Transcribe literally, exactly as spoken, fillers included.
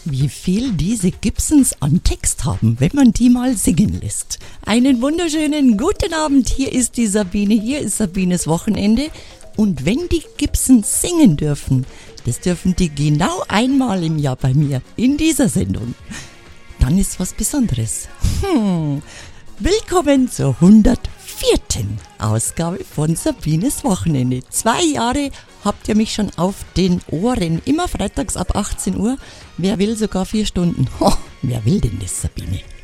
wie viel diese Gibsons an Text haben, wenn man die mal singen lässt. Einen wunderschönen guten Abend, hier ist die Sabine, hier ist Sabines Wochenende. Und wenn die Gibsons singen dürfen, das dürfen die genau einmal im Jahr bei mir in dieser Sendung, dann ist was Besonderes. Hm. Willkommen zur hundertvierten Ausgabe von Sabines Wochenende. Zwei Jahre habt ihr mich schon auf den Ohren, immer freitags ab achtzehn Uhr. Wer will sogar vier Stunden? Ho, wer will denn das, Sabine?